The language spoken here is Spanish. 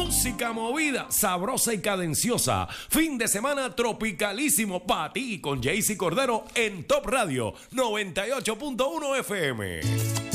Música movida, sabrosa y cadenciosa. Fin de semana tropicalísimo para ti con Jaycee Cordero en Top Radio 98.1 FM.